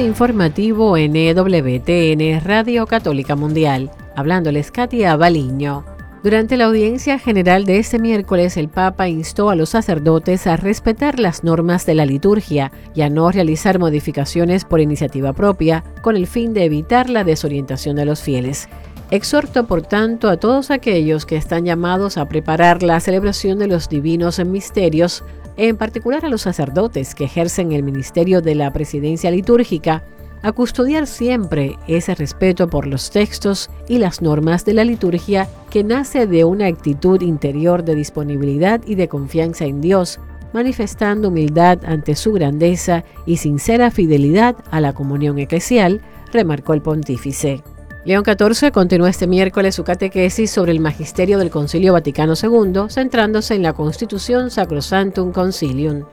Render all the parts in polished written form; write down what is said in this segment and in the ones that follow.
avance informativo en EWTN Radio Católica Mundial. Hablándoles Katia Baliño. Durante la audiencia general de este miércoles, el Papa instó a los sacerdotes a respetar las normas de la liturgia y a no realizar modificaciones por iniciativa propia, con el fin de evitar la desorientación de los fieles. Exhorto, por tanto, a todos aquellos que están llamados a preparar la celebración de los divinos misterios, en particular a los sacerdotes que ejercen el ministerio de la presidencia litúrgica, a custodiar siempre ese respeto por los textos y las normas de la liturgia que nace de una actitud interior de disponibilidad y de confianza en Dios, manifestando humildad ante su grandeza y sincera fidelidad a la comunión eclesial, remarcó el pontífice. León XIV continuó este miércoles su catequesis sobre el magisterio del Concilio Vaticano II, centrándose en la Constitución Sacrosanctum Concilium.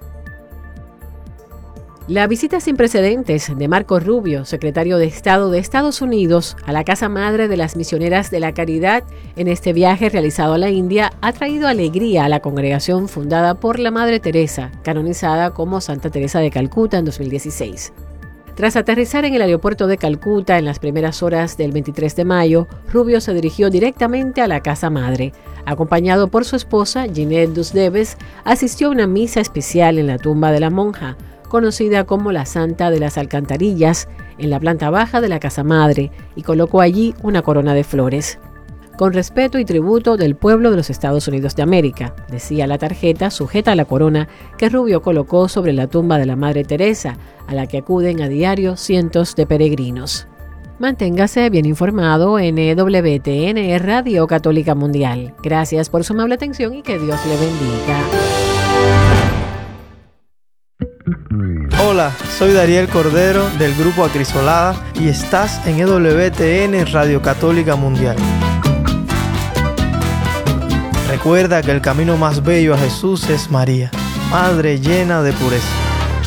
La visita sin precedentes de Marco Rubio, secretario de Estado de Estados Unidos, a la Casa Madre de las Misioneras de la Caridad en este viaje realizado a la India, ha traído alegría a la congregación fundada por la Madre Teresa, canonizada como Santa Teresa de Calcuta en 2016. Tras aterrizar en el aeropuerto de Calcuta en las primeras horas del 23 de mayo, Rubio se dirigió directamente a la Casa Madre. Acompañado por su esposa, Ginette Dusdeves, asistió a una misa especial en la tumba de la monja, conocida como la Santa de las Alcantarillas, en la planta baja de la Casa Madre, y colocó allí una corona de flores. Con respeto y tributo del pueblo de los Estados Unidos de América, decía la tarjeta sujeta a la corona que Rubio colocó sobre la tumba de la Madre Teresa, a la que acuden a diario cientos de peregrinos. Manténgase bien informado en EWTN Radio Católica Mundial. Gracias por su amable atención y que Dios le bendiga. Hola, soy Dariel Cordero del Grupo Acrisolada y estás en EWTN Radio Católica Mundial. Recuerda que el camino más bello a Jesús es María, Madre llena de pureza.